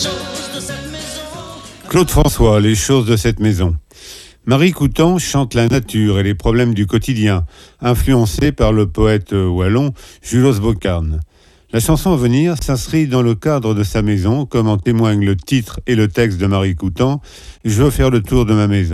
Claude François, les choses de cette maison. Marie Coutan chante la nature et les problèmes du quotidien, influencée par le poète wallon Julos Bocarn. La chanson à venir s'inscrit dans le cadre de sa maison, comme en témoignent le titre et le texte de Marie Coutan, « Je veux faire le tour de ma maison ».